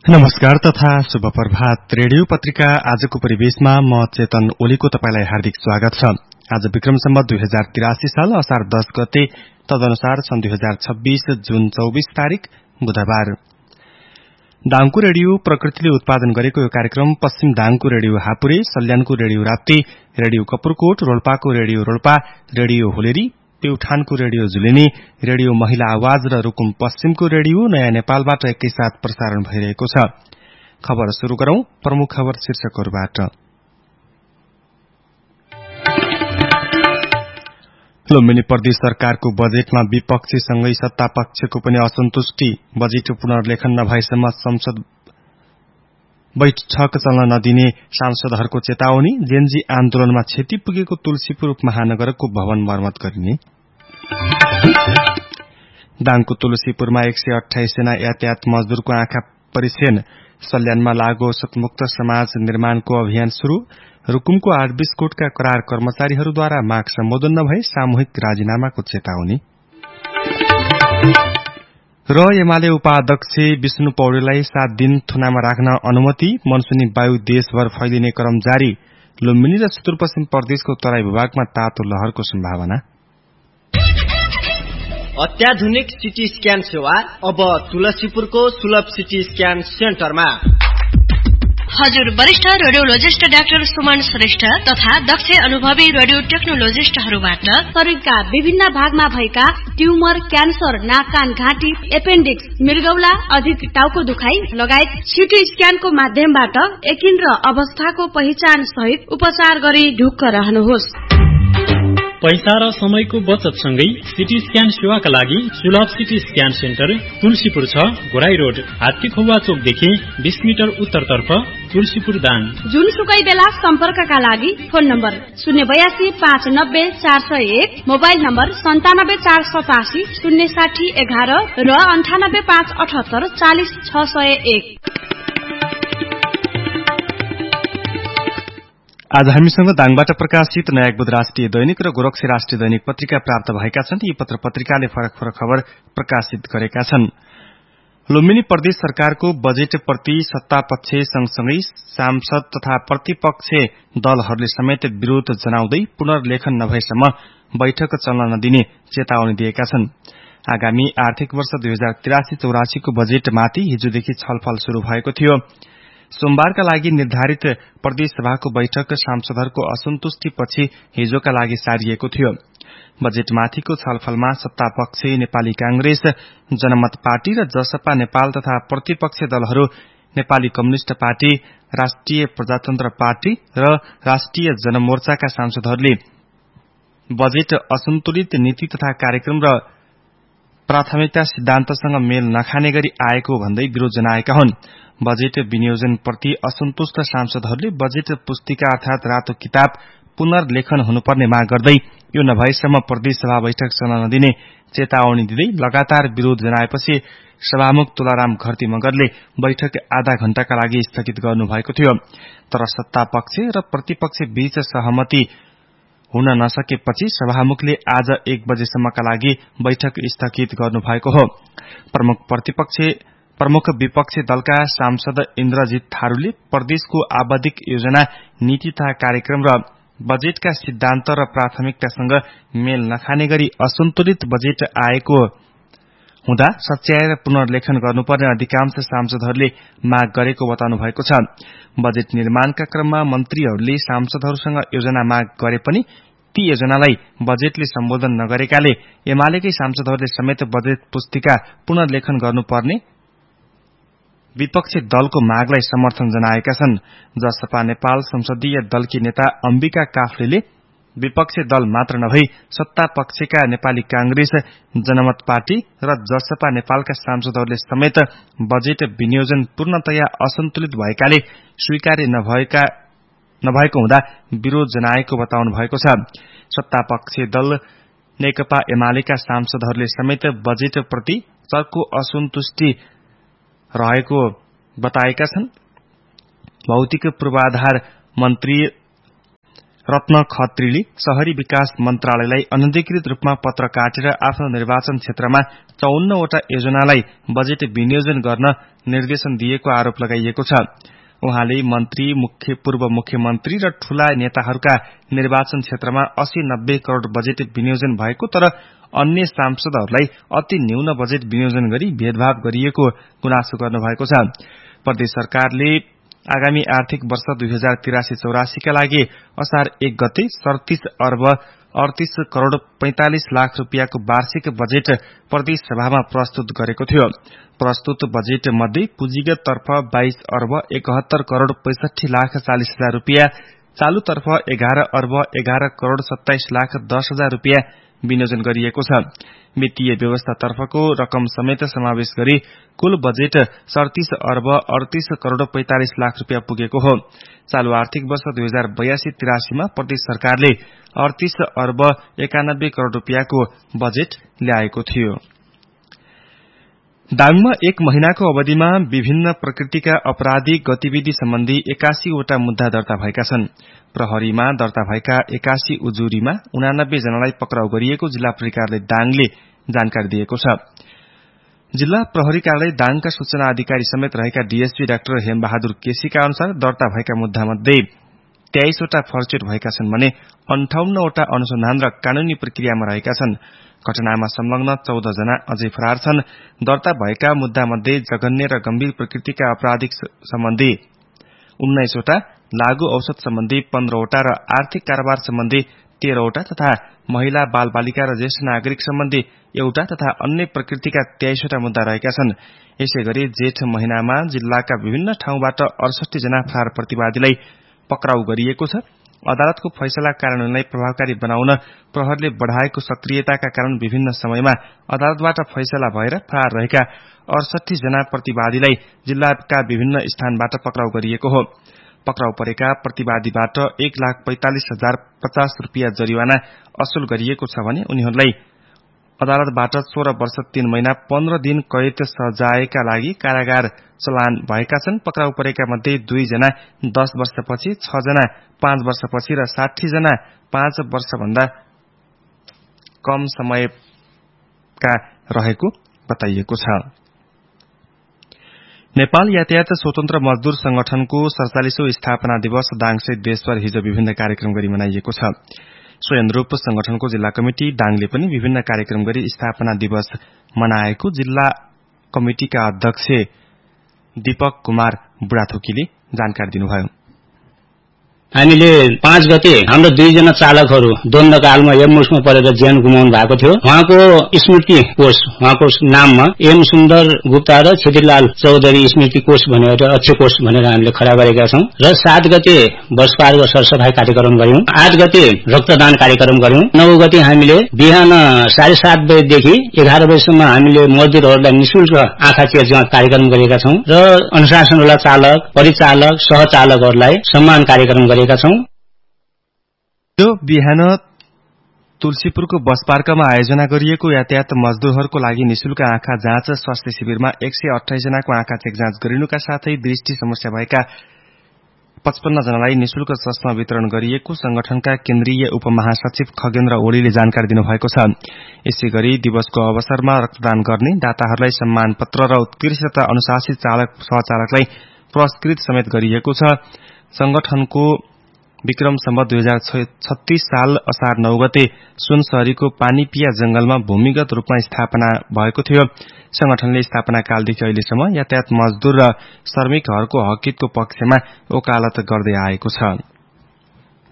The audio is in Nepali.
नमस्कार तथा शुभ प्रभात। रेडियो पत्रिका आजको परिवेशमा म चेतन ओलीको तपाईलाई हार्दिक स्वागत छ। आज विक्रम सम्वत 2083 साल असार 10 गते, तदनुसार सन् 2026 जुन 24 तारिक बुधबार। दाङको रेडियो प्रकृतिले उत्पादन गरेको यो कार्यक्रम पश्चिम दाङको radio Hapure, सल्यानको radio Rapti, radio Kapurkot, रोल्पाको radio Rolpa, radio होलेरी, प्युठानको रेडियो जुलिनी, रेडियो महिला आवाज र रुकुम पश्चिमको रेडियो नयाँ नेपालबाट एकैसाथ प्रसारण भइरहेको छ। खबर शुरू गरौं प्रमुख खबर शीर्षकहरूबाट। लुम्बिनी प्रदेश सरकारको बजेटमा विपक्षीसँगै सत्तापक्षको पनि असन्तुष्टि। बजेट पुनर्लेखन नभएसम्म संसद बैठक चल्न नदिने सांसदहरूको चेतावनी। जेनजी आन्दोलनमा क्षति पुगेको तुलसीपुर महानगरको भवन मर्मत गरिने। दाङको तुलसीपुरमा 128 जना यातायात मजदूरको आँखा परिछेन। सल्यानमा लागू औषधमुक्त समाज निर्माणको अभियान शुरू। रुकुमको 8 बिस्कुटका करार कर्मचारीहरूद्वारा माग सम्बोधन नभए सामूहिक राजीनामाको चेतावनी। र एमाले उपाध्यक्ष विष्णु पौडेललाई 7 दिन थुनामा राख्न अनुमति। मनसुनी वायु देशभर फैलिने क्रम जारी। लुम्बिनी र सुदूरपश्चिम प्रदेशको तराई भूभागमा तातो लहरको सम्भावना। अत्याधुनिक सिटी स्क्यान सेवा अब तुलसीपुरको सुलभ सिटी स्क्यान सेन्टरमा। हजुर वरिष्ठ रेडियोलोजिस्ट डाक्टर सुमन श्रेष्ठ तथा दक्ष अनुभवी रेडियो टेक्नोलोजिस्टहरूबाट शरीरका विभिन्न भागमा भएका ट्युमर, क्यान्सर, नाक कान घाँटी, एपेन्डिक्स, मृगौला, अधिक टाउको दुखाइ लगायत सिटी स्क्यानको माध्यमबाट यकिन र अवस्थाको पहिचान सहित उपचार गरी ढुक्क रहनुहोस्। पैसा र समयको बचत सँगै सिटी स्क्यान सेवाका लागि सुलभ CT scan centre Tulsipur 6 Ghorahi road, हात्तीखौवा चोकदेखि 20 metre उत्तरतर्फ, तुलसीपुर दाङ। जुनसुकै बेला सम्पर्कका लागि फोन नम्बर 082 590 401, मोबाइल नम्बर 97 487 060 11 र 98 578 40 601। आज हामीसँग दाङबाट प्रकाशित नयाँ बुध राष्ट्रिय दैनिक र गोरक्षी राष्ट्रिय दैनिक पत्रिका प्राप्त भएका छन्। यी पत्र पत्रिकाले फरक फरक खबर प्रकाशित गरेका छन्। लुम्बिनी प्रदेश सरकारको बजेट प्रति सत्तापक्ष सँगसँगै सांसद तथा प्रतिपक्ष दलहरूले समेत विरोध जनाउँदै पुनर्लेखन नभएसम्म बैठक चल्न नदिने चेतावनी दिएका छन्। आगामी आर्थिक वर्ष 2083-84 को बजेटमाथि हिजोदेखि छलफल शुरू भएको थियो। सोमबारका लागि निर्धारित प्रदेश सभाको बैठक सांसदहरूको असन्तुष्टिपछि हिजोका लागि सारिएको थियो। बजेटमाथिको छलफलमा सत्तापक्ष नेपाली कांग्रेस, जनमत पार्टी र जसपा नेपाल तथा प्रतिपक्ष दलहरू नेपाली कम्युनिष्ट पार्टी, राष्ट्रिय प्रजातन्त्र पार्टी र राष्ट्रिय जनमोर्चाका सांसदहरूले बजेट असन्तुलित नीति तथा कार्यक्रम र प्राथमिकता सिद्धान्तसँग मेल नखाने गरी आएको भन्दै विरोध जनाएका हुन्। बजेट विनियोजन प्रति असन्तुष्ट सांसदहरूले बजेट पुस्तिका अर्थात रातो किताब पुनर्लेखन हुनुपर्ने माग गर्दै यो नभएसम्म प्रदेश सभा बैठक चल्न नदिने चेतावनी दिँदै लगातार विरोध जनाएपछि सभामुख तुलाराम घरती मगरले बैठक आधा घण्टाका लागि स्थगित गर्नुभएको थियो। तर सत्तापक्ष र प्रतिपक्ष बीच सहमति हुन नसकेपछि सभामुखले आज 1 बजेसम्मका लागि बैठक स्थगित गर्नुभएको हो। प्रमुख विपक्षी दलका सांसद इन्द्रजित थारूले प्रदेशको आवधिक योजना, नीति तथा कार्यक्रम र बजेटका सिद्धान्त र प्राथमिकतासँग मेल नखाने गरी असन्तुलित बजेट आएको हुँदा सच्याएर पुनर्लेखन गर्नुपर्ने अधिकांश सांसदहरूले माग गरेको बताउनु भएको छ। बजेट निर्माणका क्रममा मन्त्रीहरूले सांसदहरूसँग योजना माग गरे पनि ती योजनालाई बजेटले सम्बोधन नगरेकाले एमालेकै सांसदहरूले समेत बजेट पुस्तिका पुनर्लेखन गर्नुपर्ने विपक्षी दलको मागलाई समर्थन जनाएका छन्। जसपा नेपाल संसदीय दलकी नेता अम्बिका काफ्लेले विपक्षी दल मात्र नभई सत्ता पक्षका नेपाली कांग्रेस, जनमत पार्टी र जसपा नेपालका सांसदहरूले समेत बजेट विनियोजन पूर्णतया असन्तुलित भएकाले स्वीकार्य नभएको हुँदा विरोध जनाएको बताउनु भएको छ। सत्तापक्षी दल नेकपा एमालेका सांसदहरूले समेत बजेट प्रति चर्को असन्तुष्टि रहेको बताएका छन्। भौतिक पूर्वाधार मन्त्री रत्न खत्रीले शहरी विकास मन्त्रालयलाई अनधिकृत रूपमा पत्र काटेर आफ्नो निर्वाचन क्षेत्रमा 54 वटा योजनालाई बजेट विनियोजन गर्न निर्देशन दिएको आरोप लगाइएको छ। उहाँले मन्त्री, पूर्व मुख्यमन्त्री र ठूला नेताहरूका निर्वाचन क्षेत्रमा 80-90 करोड़ बजेट विनियोजन भएको तर अन्य सांसदहरूलाई अति न्यून बजेट विनियोजन गरी भेदभाव गरिएको गुनासो गर्नुभएको छ। प्रदेश सरकारले आगामी आर्थिक वर्ष 2083-84 का लागि असार 1 गते 37 अर्ब 38 करोड़ 45 लाख रुपियाँको वार्षिक बजेट प्रदेश सभामा प्रस्तुत गरेको थियो। प्रस्तुत बजेट मध्ये पुँजीगत तर्फ 22 अर्ब 71 करोड़ 65 लाख 40 हजार रुपियाँ, चालू तर्फ 11 अर्ब 11 करोड़ 27 लाख 10 हजार रुपियाँ विनियोजन गरिएको छ। वित्तीय व्यवस्था तर्फको रकम समेत समावेश गरी कुल बजेट 37 अर्ब 38 करोड़ 45 लाख रुपियाँ पुगेको हो। चालू आर्थिक वर्ष 2082-83 मा प्रदेश सरकारले 38 अर्ब 91 करोड़ रुपियाँको बजेट ल्याएको थियो। दाङमा 1 महिनाको अवधिमा विभिन्न प्रकृतिका आपराधिक गतिविधि सम्बन्धी 81 वटा मुद्दा दर्ता भएका छन्। प्रहरीमा दर्ता भएका 81 उजुरीमा 89 जनालाई पक्राउ गरिएको जिल्ला प्रहरी कार्यालय दाङले जानकारी दिएको छ। जिल्ला प्रहरी कार्यालय दाङका सूचना अधिकारी समेत रहेका डीएसपी डाक्टर हेमबहादुर केसीका अनुसार दर्ता भएका मुद्दामध्ये 23 वटा फर्चेट भएका छन् भने 58 वटा अनुसन्धान र कानूनी प्रक्रियामा रहेका छन्। घटनामा संलग्न 14 जना अझै फरार छन्। दर्ता भएका मुद्दामध्ये जघन्य र गम्भीर प्रकृतिका आपराधिक सम्बन्धी 19 वटा, लागू औषध सम्बन्धी 15 वटा र आर्थिक कारोबार सम्बन्धी 13 वटा तथा महिला, बाल बालिका र ज्येष्ठ नागरिक सम्बन्धी 1 तथा अन्य प्रकृतिका 23 वटा मुद्दा रहेका छन्। यसैगरी जेठ महिनामा जिल्लाका विभिन्न ठाउँबाट 68 जना फरार प्रतिवादीलाई पक्राउ गरिएको छ। अदालतको फैसला कार्यान्वयनलाई प्रभावकारी बनाउन प्रहरीले बढ़ाएको सक्रियताका कारण विभिन्न समयमा अदालतबाट फैसला भएर फरार रहेका 68 जना प्रतिवादीलाई जिल्लाका विभिन्न स्थानबाट पक्राउ गरिएको हो। पक्राउ परेका प्रतिवादीबाट 1,45,050 रुपियाँ जरिवाना असुल गरिएको छ भने उनीहरूलाई अदालतबाट 16 वर्ष 3 महिना 15 दिन कैद सजायका लागि कारागार चलान भएका छन्। पक्राउ परेका मध्ये 2 जना 10 वर्षपछि, 6 जना 5 वर्षपछि र 60 जना 5 वर्षभन्दा कम समयका रहेको बताइएको छ। नेपाल यातायात स्वतन्त्र मजदूर संगठनको 47औं स्थापना दिवस दाङसहित देशभर हिजो विभिन्न कार्यक्रम गरी मनाइएको छ। स्वयंरूप संगठनको जिल्ला कमिटी दाङले पनि विभिन्न कार्यक्रम गरी स्थापना दिवस मनाएको जिल्ला कमिटिका अध्यक्ष दीपक कुमार बुढाथोकीले जानकारी दिनुभयो। हामीले 5 गते हाम्रो 2 जना चालकहरू द्वन्द्वकालमा यममुसमा परेर ज्यान गुमाउनु भएको थियो। उहाँको स्मृति कोष, उहाँको नाममा एम सुन्दर गुप्ता र छेदीलाल चौधरी स्मृति कोष भनेर अक्षय कोष भनेर हामीले खडा गरेका छौं र 7 गते वर्षपातको सरसफाई कार्यक्रम गर्यौं। 8 गते रक्तदान कार्यक्रम गर्यौं। 9 गते हामीले बिहान 7:30 बजेदेखि 11 बजेसम्म हामीले मजदुरहरूलाई निशुल्क आँखा चेक जाँच कार्यक्रम गरेका छौं र अनुशासनवाला चालक, परिचालक, सहचालकहरूलाई सम्मान कार्यक्रम गरेका छौं। यो बिहान तुलसीपुरको बस पार्कमा आयोजना गरिएको यातायात मजदूरहरूको लागि निशुल्क आँखा जाँच स्वास्थ्य शिविरमा 128 जनाको आँखा चेक जाँच गरिनुका साथै दृष्टि समस्या भएका 55 जनालाई निशुल्क चस्मा वितरण गरिएको संगठनका केन्द्रीय उपमहासचिव खगेन्द्र ओलीले जानकारी दिनुभएको छ। यसैगरी दिवसको अवसरमा रक्तदान गर्ने दाताहरूलाई सम्मान पत्र र उत्कृष्टता अनुशासित चालक सहचालकलाई पुरस्कृत समेत गरिएको छ। संगठनको विक्रम सम्वत 2036 साल असार 9 गते सुनसरीको पानीपिया जंगलमा भूमिगत रूपमा स्थापना भएको थियो। संगठनले स्थापना कालदेखि अहिलेसम्म यातायात मजदूर र श्रमिकहरूको हकितको पक्षमा वकालत गर्दै आएको छ।